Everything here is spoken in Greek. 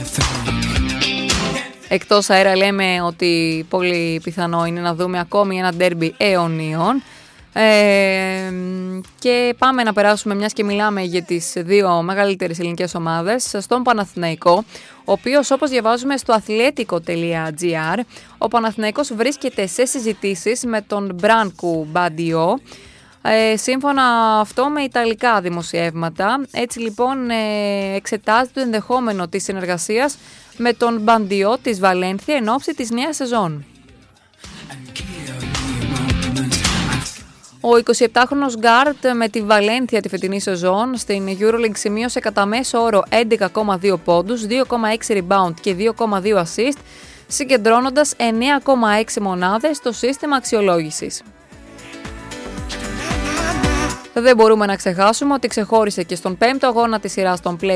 Εκτός αέρα λέμε ότι πολύ πιθανό είναι να δούμε ακόμη ένα ντέρμπι αιωνίων. Και πάμε να περάσουμε, μιας και μιλάμε για τις δύο μεγαλύτερες ελληνικές ομάδες, στον Παναθηναϊκό, ο οποίος, όπως διαβάζουμε στο athletico.gr, ο Παναθηναϊκός βρίσκεται σε συζητήσεις με τον Μπράνκου Μπαντιό, σύμφωνα αυτό με ιταλικά δημοσιεύματα. Έτσι λοιπόν εξετάζεται το ενδεχόμενο της συνεργασίας με τον Μπαντιό της Βαλένθια εν ώψη της νέας σεζόν. Ο 27χρονος γκάρτ με τη Βαλένθια τη φετινή σεζόν στην EuroLeague σημείωσε κατά μέσο όρο 11,2 πόντους, 2,6 rebound και 2,2 assist, συγκεντρώνοντας 9,6 μονάδες στο σύστημα αξιολόγησης. Δεν μπορούμε να ξεχάσουμε ότι ξεχώρισε και στον 5ο αγώνα της σειράς των play